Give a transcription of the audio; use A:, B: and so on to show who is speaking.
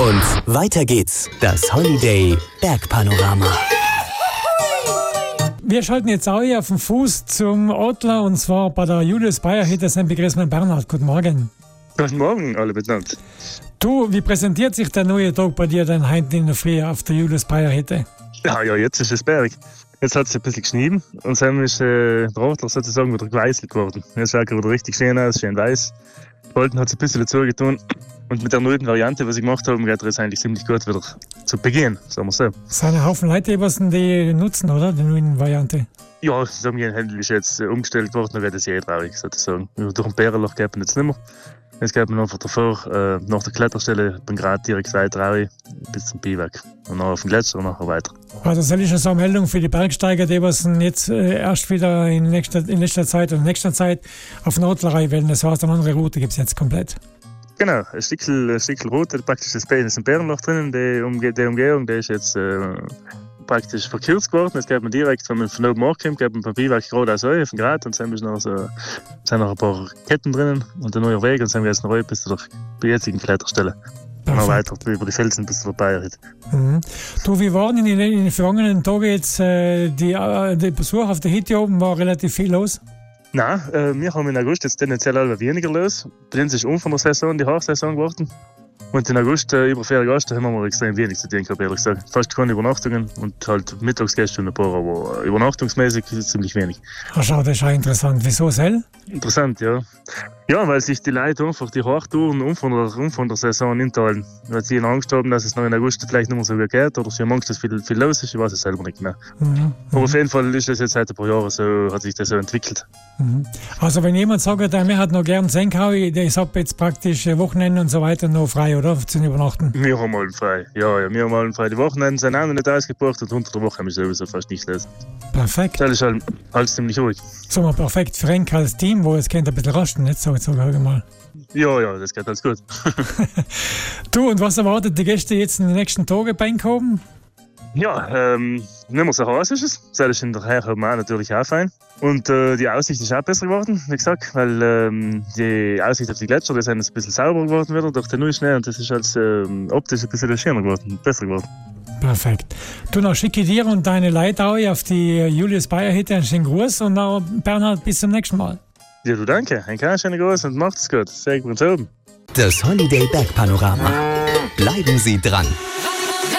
A: Und weiter geht's. Das Holiday Bergpanorama.
B: Wir schalten jetzt auch hier auf den Fuß zum Ortler, und zwar bei der Julius Bayer Hütte St. Begrüßen Bernhard. Guten Morgen.
C: Guten Morgen, alle miteinander.
B: Du, wie präsentiert sich der neue Tag bei dir dann heute in der Früh auf der Julius Bayer Hütte?
C: Ja, jetzt ist es Berg. Jetzt hat es ein bisschen geschnien und dann ist der Ortler sozusagen wieder geweißelt geworden. Jetzt schaut er wieder richtig schön aus, schön weiß. Bolton hat es ein bisschen dazu getan. Und mit der neuen Variante, was ich gemacht habe, geht er jetzt eigentlich ziemlich gut wieder zu begehen, sagen wir so.
B: Es sind ein Haufen Leute, die nutzen, oder? Die neuen Variante.
C: Ja, sagen wir, Händel ist jetzt umgestellt worden, dann wird es traurig sozusagen. Durch ein Bärenloch geht man jetzt nicht mehr. Jetzt geht man einfach davor, nach der Kletterstelle, beim Grat direkt weiter bis zum Biwak. Und dann auf den Gletscher und nachher weiter.
B: Also das ist schon so eine Meldung für die Bergsteiger, die was jetzt erst wieder in letzter Zeit oder nächster Zeit auf den Ortler wählen. Das heißt, eine andere Route gibt es jetzt komplett.
C: Genau, ein Stückchen Route, praktisch das ist ein Bärenloch drinnen, die Umgehung, die ist jetzt praktisch verkürzt geworden. Jetzt geht man direkt, wenn man von oben ankommt, geht man beim Biwak gerade auf den Grat und dann sind noch ein paar Ketten drinnen und ein neuer Weg und dann geht es noch bis zur jetzigen Kletterstelle. Und dann weiter über die Felsen bis zur Bayerhütte.
B: Mhm. Du, wie waren in den vergangenen Tagen jetzt die Besuch auf der Hütte oben? War relativ viel los?
C: Nein, wir haben im August jetzt tendenziell alle weniger los. Bei uns ist von der Saison die Hochsaison geworden. Und im August, über 4 Gäste, haben wir extrem wenig zu tun gehabt, ehrlich gesagt. Fast keine Übernachtungen und halt Mittagsgäste und ein paar, aber übernachtungsmäßig ist es ziemlich wenig.
B: Ach schau, das ist auch interessant. Wieso soll?
C: Interessant, ja. Ja, weil sich die Leute einfach die Hochtouren von der Saison inteilen. Weil sie Angst haben, dass es noch im August vielleicht nicht mehr so gut geht oder sie haben Angst, dass viel los ist, ich weiß es selber nicht mehr. Mhm. Aber auf jeden Fall ist das jetzt seit ein paar Jahren so, hat sich das so entwickelt.
B: Mhm. Also wenn jemand sagt, er hat noch gern Senkau, ich habe jetzt praktisch Wochenende und so weiter noch frei, oder? Zum Übernachten?
C: Wir haben alle frei, ja, wir haben alle frei. Die Wochenenden sind auch noch nicht ausgebracht und unter der Woche haben wir sowieso fast nicht los.
B: Perfekt.
C: Das ist halt alles ziemlich ruhig.
B: Sagen wir perfekt für Renk als Team, wo es kennt ein bisschen rasten, nicht so mal.
C: Ja, das geht alles gut.
B: Du, und was erwartet die Gäste jetzt in den nächsten Tagen bei Einkaufen?
C: Ja, nicht mehr so heiß ist es. Das ist in der Herren natürlich auch fein. Und die Aussicht ist auch besser geworden, wie gesagt, weil die Aussicht auf die Gletscher, die sind jetzt ein bisschen sauber geworden wieder durch den Neuschnee und das ist als optisch ein bisschen schöner geworden, besser geworden.
B: Perfekt. Du, noch schicke dir und deine Leute auch auf die Julius Bayer Hütte einen schönen Gruß und auch Bernhard, bis zum nächsten Mal.
C: Ja, du danke. Ein ganz schöner Gruß und macht es gut. Sehr gut oben.
A: Das Holiday Bergpanorama. Bleiben Sie dran.